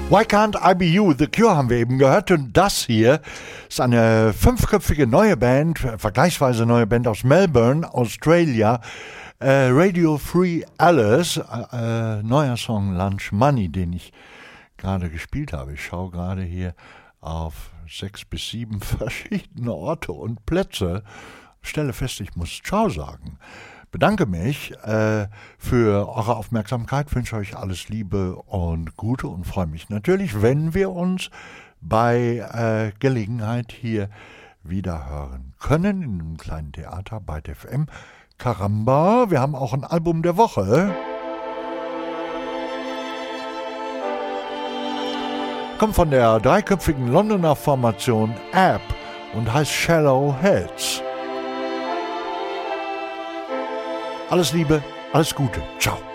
Why Can't I Be You? The Cure haben wir eben gehört und das hier ist eine 5-köpfige neue Band, vergleichsweise neue Band aus Melbourne, Australia, Radio Free Alice, neuer Song Lunch Money, den ich gerade gespielt habe. Ich schaue gerade hier auf 6 bis 7 verschiedene Orte und Plätze, stelle fest, ich muss Ciao sagen. Bedanke mich für eure Aufmerksamkeit, wünsche euch alles Liebe und Gute und freue mich natürlich, wenn wir uns bei Gelegenheit hier wieder hören können in einem kleinen Theater bei FM. Caramba, wir haben auch ein Album der Woche. Kommt von der 3-köpfigen Londoner Formation App und heißt Shallow Heads. Alles Liebe, alles Gute. Ciao.